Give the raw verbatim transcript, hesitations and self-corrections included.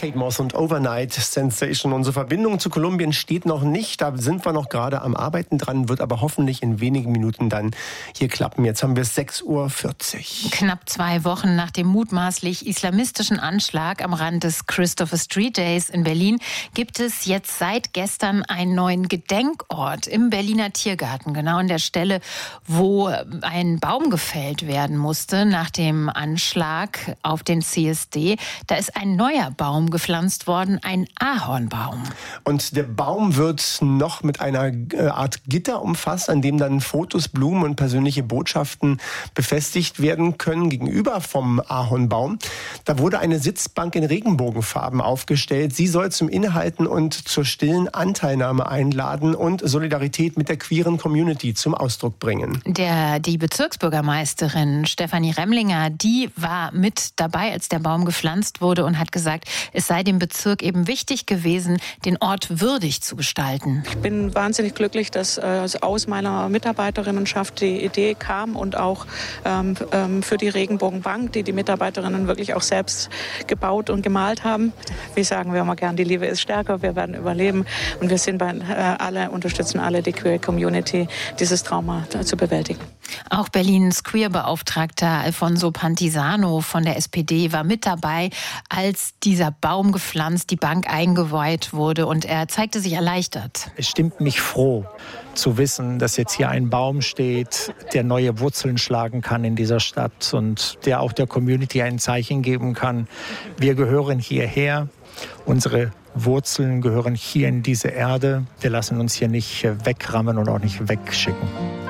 Kate Moss und Overnight Sensation. Unsere Verbindung zu Kolumbien steht noch nicht. Da sind wir noch gerade am Arbeiten dran, wird aber hoffentlich in wenigen Minuten dann hier klappen. Jetzt haben wir sechs Uhr vierzig. Knapp zwei Wochen nach dem mutmaßlich islamistischen Anschlag am Rand des Christopher Street Days in Berlin gibt es jetzt seit gestern einen neuen Gedenkort im Berliner Tiergarten. Genau an der Stelle, wo ein Baum gefällt werden musste nach dem Anschlag auf den C S D. Da ist ein neuer Baum gepflanzt worden, ein Ahornbaum. Und der Baum wird noch mit einer Art Gitter umfasst, an dem dann Fotos, Blumen und persönliche Botschaften befestigt werden können gegenüber vom Ahornbaum. Da wurde eine Sitzbank in Regenbogenfarben aufgestellt. Sie soll zum Innehalten und zur stillen Anteilnahme einladen und Solidarität mit der queeren Community zum Ausdruck bringen. Der, die Bezirksbürgermeisterin Stefanie Remlinger, die war mit dabei, als der Baum gepflanzt wurde und hat gesagt, es sei dem Bezirk eben wichtig gewesen, den Ort würdig zu gestalten. Ich bin wahnsinnig glücklich, dass äh, aus meiner Mitarbeiterinnenschaft die Idee kam und auch ähm, ähm, für die Regenbogenbank, die die Mitarbeiterinnen wirklich auch selbst gebaut und gemalt haben. Wie sagen wir immer gern, die Liebe ist stärker, wir werden überleben und wir sind bei äh, alle, unterstützen alle die Queer Community, dieses Trauma zu bewältigen. Auch Berlins Queer-Beauftragter Alfonso Pantisano von der S P D war mit dabei, als dieser Baum gepflanzt, die Bank eingeweiht wurde, und er zeigte sich erleichtert. Es stimmt mich froh zu wissen, dass jetzt hier ein Baum steht, der neue Wurzeln schlagen kann in dieser Stadt und der auch der Community ein Zeichen geben kann. Wir gehören hierher, unsere Wurzeln gehören hier in diese Erde. Wir lassen uns hier nicht wegrammen und auch nicht wegschicken.